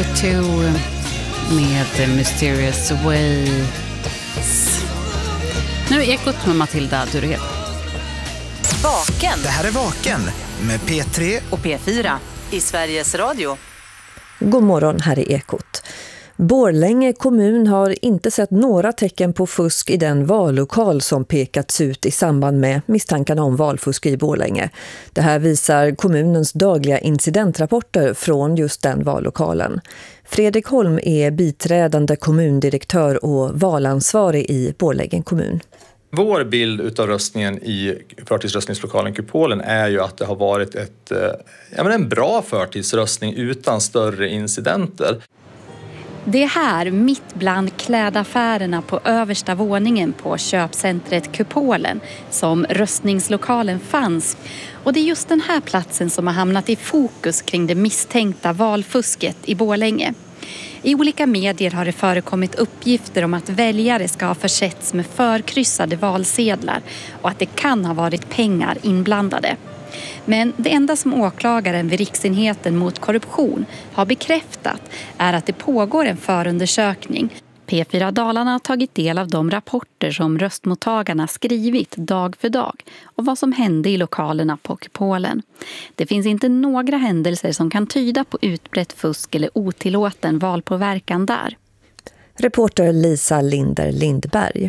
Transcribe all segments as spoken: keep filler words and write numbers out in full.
Two med Mysterious Ways. Nu är Ekot med Matilda Durhed. Vaken. Det här är Vaken med P tre och P fyra i Sveriges Radio. God morgon, här är Ekot. Borlänge kommun har inte sett några tecken på fusk i den vallokal som pekats ut i samband med misstankarna om valfusk i Borlänge. Det här visar kommunens dagliga incidentrapporter från just den vallokalen. Fredrik Holm är biträdande kommundirektör och valansvarig i Borlänge kommun. Vår bild utav röstningen i förtidsröstningslokalen Kupolen är ju att det har varit ett, ja, men en bra förtidsröstning utan större incidenter. Det är här, mitt bland klädaffärerna på översta våningen på köpcentret Kupolen, som röstningslokalen fanns. Och det är just den här platsen som har hamnat i fokus kring det misstänkta valfusket i Borlänge. I olika medier har det förekommit uppgifter om att väljare ska ha försetts med förkryssade valsedlar och att det kan ha varit pengar inblandade. Men det enda som åklagaren vid Riksenheten mot korruption har bekräftat är att det pågår en förundersökning. P fyra Dalarna har tagit del av de rapporter som röstmottagarna skrivit dag för dag och vad som hände i lokalerna på Kupolen. Det finns inte några händelser som kan tyda på utbrett fusk eller otillåten valpåverkan där. Reporter Lisa Linder Lindberg.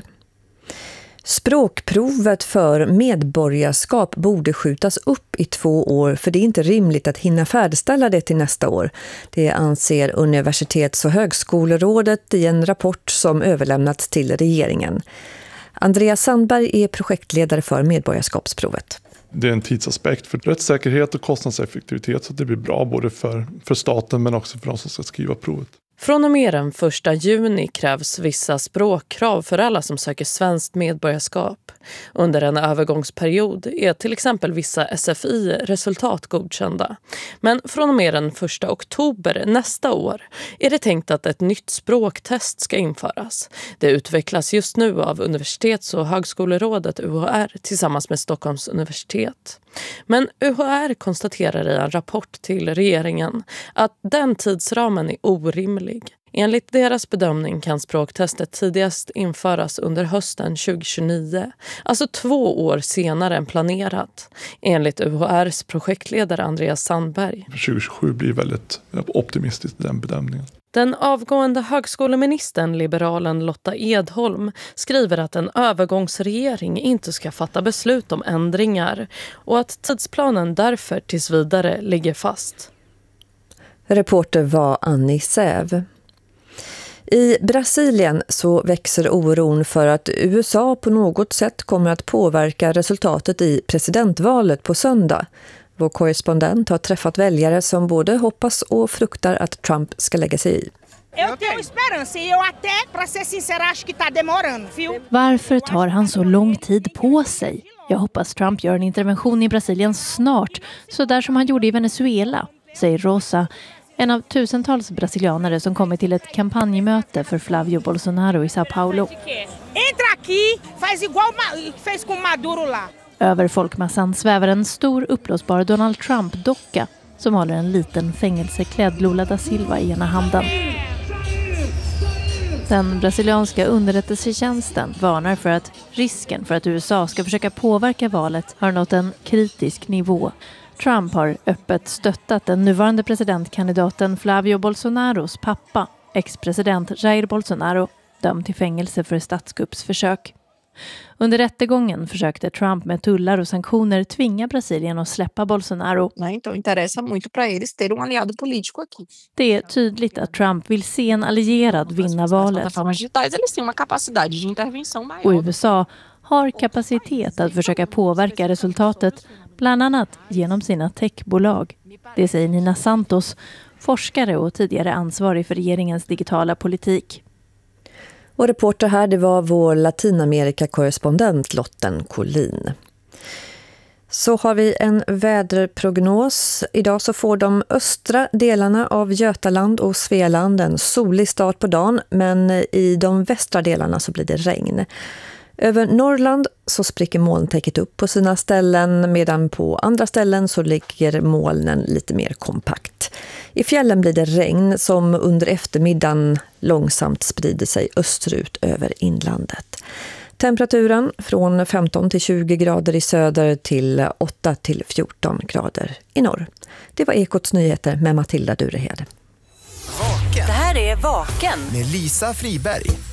Språkprovet för medborgarskap borde skjutas upp i två år för det är inte rimligt att hinna färdigställa det till nästa år. Det anser Universitets- och högskolerådet i en rapport som överlämnats till regeringen. Andreas Sandberg är projektledare för medborgarskapsprovet. Det är en tidsaspekt för rättssäkerhet och kostnadseffektivitet så att det blir bra både för, för staten men också för de som ska skriva provet. Från och med den första juni krävs vissa språkkrav för alla som söker svenskt medborgarskap. Under en övergångsperiod är till exempel vissa S F I-resultat godkända. Men från och med den första oktober nästa år är det tänkt att ett nytt språktest ska införas. Det utvecklas just nu av Universitets- och högskolerådet U H R tillsammans med Stockholms universitet. Men U H R konstaterar i en rapport till regeringen att den tidsramen är orimlig. Enligt deras bedömning kan språktestet tidigast införas under hösten tjugohundratjugonio, alltså två år senare än planerat, enligt U H R:s projektledare Andreas Sandberg. tjugohundratjugosju blir väldigt optimistiskt i den bedömningen. Den avgående högskoleministern, liberalen Lotta Edholm, skriver att en övergångsregering inte ska fatta beslut om ändringar och att tidsplanen därför tills vidare ligger fast. Reporter var Annie Säv. I Brasilien så växer oron för att U S A på något sätt kommer att påverka resultatet i presidentvalet på söndag. Vår korrespondent har träffat väljare som både hoppas och fruktar att Trump ska lägga sig i. Varför tar han så lång tid på sig? Jag hoppas Trump gör en intervention i Brasilien snart, så där som han gjorde i Venezuela, säger Rosa, en av tusentals brasilianare som kommit till ett kampanjmöte för Flávio Bolsonaro i São Paulo. Över folkmassan svävar en stor uppblåsbar Donald Trump-docka som håller en liten fängelseklädd Lula da Silva i ena handen. Den brasilianska underrättelsetjänsten varnar för att risken för att U S A ska försöka påverka valet har nått en kritisk nivå. Trump har öppet stöttat den nuvarande presidentkandidaten Flávio Bolsonaros pappa, ex-president Jair Bolsonaro, dömd till fängelse för statskuppsförsök. Under rättegången försökte Trump med tullar och sanktioner tvinga Brasilien att släppa Bolsonaro. Det är tydligt att Trump vill se en allierad vinna valet. Och U S A har kapacitet att försöka påverka resultatet, bland annat genom sina techbolag. Det säger Nina Santos, forskare och tidigare ansvarig för regeringens digitala politik. Och reporter här, det var vår Latinamerika-korrespondent Lotten Collin. Så har vi en väderprognos. Idag så får de östra delarna av Götaland och Svealand en solig start på dagen, men i de västra delarna så blir det regn. Över Norrland så spricker molntäcket upp på sina ställen, medan på andra ställen så ligger molnen lite mer kompakt. I fjällen blir det regn som under eftermiddagen långsamt sprider sig österut över inlandet. Temperaturen från femton till tjugo grader i söder till åtta till fjorton grader i norr. Det var Ekots nyheter med Matilda Durehed. Det här är Vaken med Lisa Friberg.